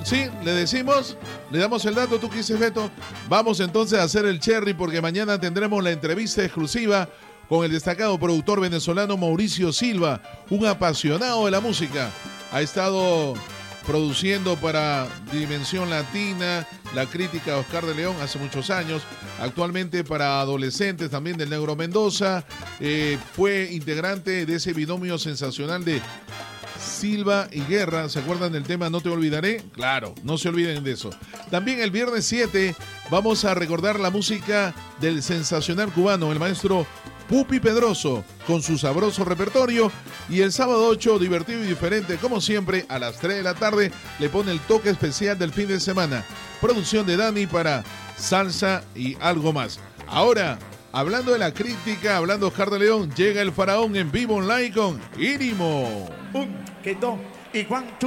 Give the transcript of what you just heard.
sí, le decimos, le damos el dato, tú qué dices, Beto. Vamos entonces a hacer el cherry porque mañana tendremos la entrevista exclusiva con el destacado productor venezolano Mauricio Silva, un apasionado de la música. Ha estado produciendo para Dimensión Latina, La Crítica de Oscar de León hace muchos años, actualmente para adolescentes también del Negro Mendoza, fue integrante de ese binomio sensacional de Silva y Guerra. ¿Se acuerdan del tema No Te Olvidaré? Claro, no se olviden de eso. También el viernes 7 vamos a recordar la música del sensacional cubano, el maestro Pupi Pedroso, con su sabroso repertorio. Y el sábado 8, divertido y diferente, como siempre, a las 3 de la tarde, le pone el toque especial del fin de semana. Producción de Dani para salsa y algo más. Ahora, hablando de la crítica, hablando de Oscar de León, llega el faraón en vivo online con Ínimo. Un, que dos, y Juan.